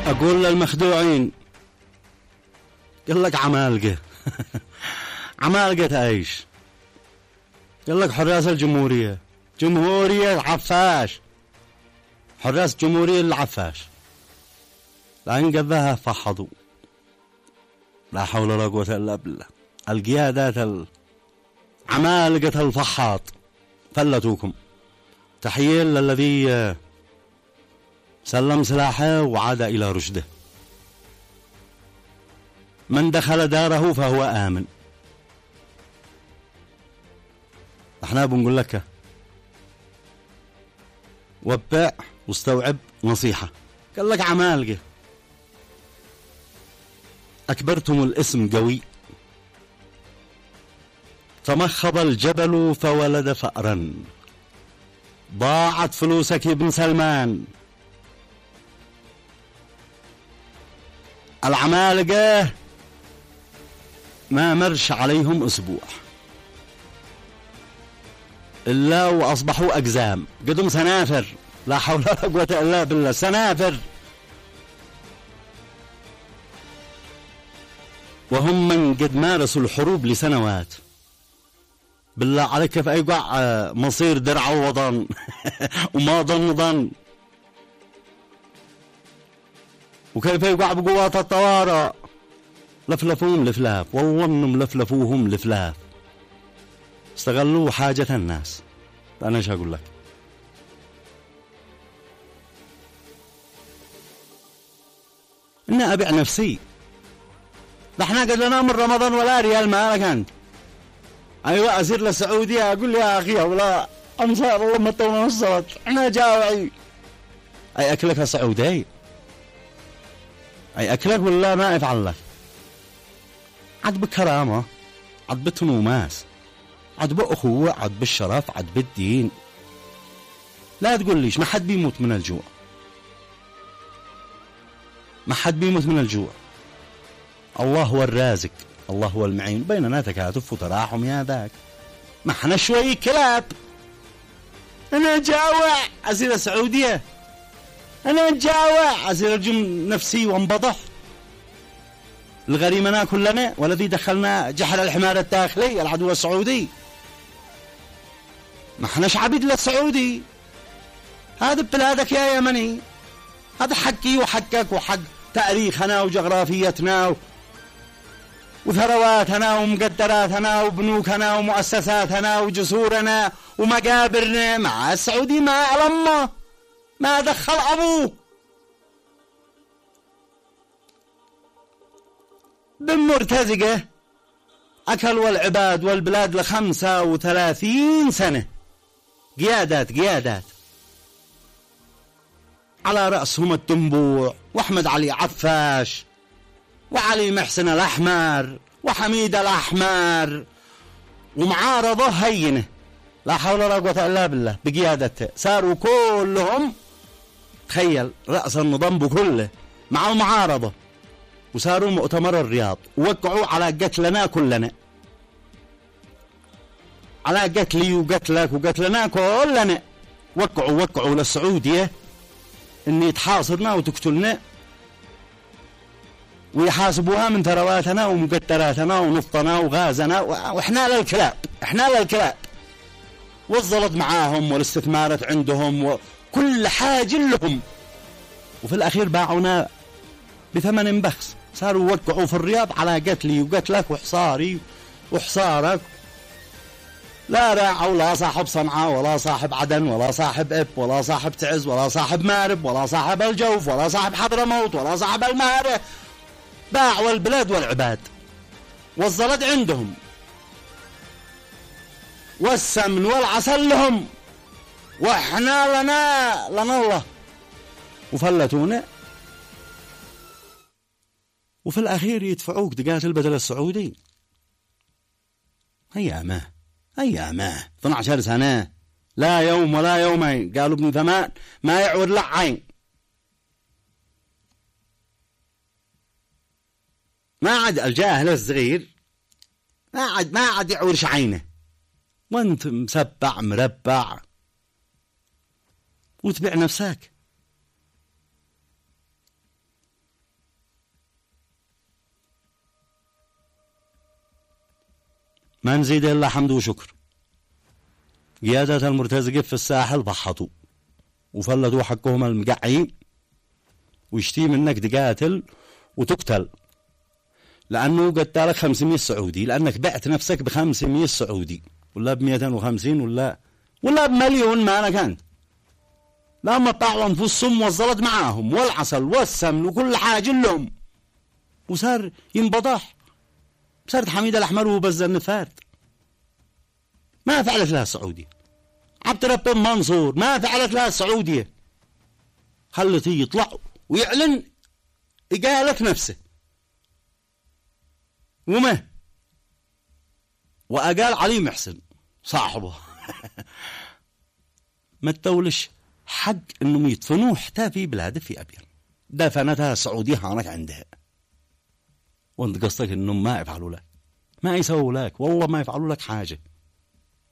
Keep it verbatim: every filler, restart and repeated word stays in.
أقول للمخدوعين قال لك عمالقة عمالقة تعيش. قال لك حراس الجمهورية، جمهورية العفاش، حراس جمهورية العفاش، لأن قذاها فحضوا. لا حول ولا قوة إلا بالله. القيادات عمالقة الفحاط فلتوكم. تحية للذي سلم سلاحه وعاد إلى رشده. من دخل داره فهو آمن. احنا بنقول لك وبع واستوعب نصيحة. قال لك عمالقة أكبرتم الاسم قوي، تمخض الجبل فولد فأرا، ضاعت فلوسك يا ابن سلمان. العمالقة ما مرش عليهم أسبوع إلا وأصبحوا أقزام، قدم سنافر. لا حول ولا قوة إلا بالله، سنافر. وهم من قد مارسوا الحروب لسنوات. بالله عليك كيف يقع مصير درع وطن وما ظن ظن، وكيف يقع بقوات الطوارئ. لفلفوهم لفلاف، والله انهم لفلفوهم لفلاف، استغلوا حاجة الناس. أنا ايش أقول لك؟ إني أبيع نفسي. نحن قد لنا من رمضان ولا ريال مالك أنت. أيوة أسير للسعودية أقول يا أخي ولا أنصار الله ما تونا الصلاة إحنا جاوعي. أي أكلك يا سعودي؟ أي أكلك ولا ما يفعل لك؟ عد بكرامة، عد بتنوماس، عد بأخوة، عد بالشرف، عد بالدين. لا تقول ليش ما حد بيموت من الجوع، ما حد بيموت من الجوع. الله هو الرازق، الله هو المعين، بيننا تكاتف وتراحم يا ذاك. ما احنا شوي كلاب. انا جاوع أسير السعودية، انا جاوع أسير الجم نفسي وانبضح. الغريمة ناكل لنا، والذي دخلنا جحر الحمار الداخلي العدو السعودي. ما احناش عبيد للسعودي. هذا بلادك يا يمني، هذا حقي وحقك وحق تاريخنا وجغرافيتنا وثرواتنا ومقدراتنا وبنوكنا ومؤسساتنا وجسورنا ومقابرنا. مع السعودي ما علمه، ما دخل أبوه. بمرتزقة أكلوا العباد والبلاد لخمسة وثلاثين سنة. قيادات قيادات على رأسهم التنبوع وأحمد علي عفاش وعلي محسن الأحمر وحميد الأحمر، ومعارضة هينة لا حول ولا قوة إلا بالله بقيادته. صاروا كلهم تخيل رأس النظام بكله مع المعارضة، وصاروا مؤتمر الرياض ووقعوا على قتلنا كلنا، على قتلي وقتلك وقتلنا كلنا. وقعوا وقعوا للسعودية إن يتحاصرنا وتقتلنا ويحاسبوها من ثرواتنا ومقدراتنا ونفطنا وغازنا، وإحنا للكلاب، إحنا للكلاب. وصلت معاهم والاستثمارات عندهم وكل حاجة لهم، وفي الأخير باعونا بثمن بخس. صاروا وقعوا في الرياض على قتلي وقتلك وحصاري وحصارك. لا راعوا لا صاحب صنعاء ولا صاحب عدن ولا صاحب إب ولا صاحب تعز ولا صاحب مارب ولا صاحب الجوف ولا صاحب حضرموت ولا صاحب المهرة. باعوا البلاد والعباد، والزلط عندهم والسمن والعسل لهم، واحنا لنا لنا الله. وفلتونا، وفي الأخير يدفعوك تقاتل بدل السعودي. أيامه أيامه اثنتي عشرة سنة، لا يوم ولا يومين. قالوا ابن ثمان ما يعور لعين. ما عاد الجاهل الصغير ما عاد ما عاد يعورش عينه، وانت مسبع مربع وتبيع نفسك. ما نزيد إلا حمد وشكر. قيادة المرتزقة في الساحل ضحطوا وفلتوا حقهم المقعي، ويشتي منك تقاتل وتقتل لأنه قتالك خمسمية سعودي، لأنك بعت نفسك بخمسمية سعودي ولا بمئتين وخمسين ولا ولا بمليون. ما أنا كانت لما طاعوا أنفسهم وصلت معاهم والعسل والسمن وكل حاجة لهم، وصار ينبضح. صارت حميد الأحمر وبزر نفارت ما فعلت لها السعودية. عبد رب منصور ما فعلت لها السعودية، خلته يطلع ويعلن إقالة نفسه وما وأقال علي محسن صاحبه ما تولش حق انهم يدفنوه حتى في بلاده في ابين. دفنتها السعودية هانك عندها، وانت قصدك انهم ما يفعلوا لك، ما يسووا لك، والله ما يفعلوا لك حاجة.